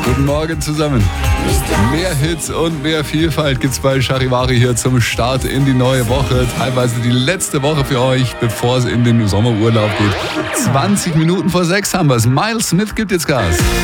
Guten Morgen zusammen. Mehr Hits und mehr Vielfalt gibt's bei Charivari hier zum Start in die neue Woche. Teilweise die letzte Woche für euch, bevor es in den Sommerurlaub geht. 20 Minuten vor 6 haben wir's. Miles Smith gibt jetzt Gas.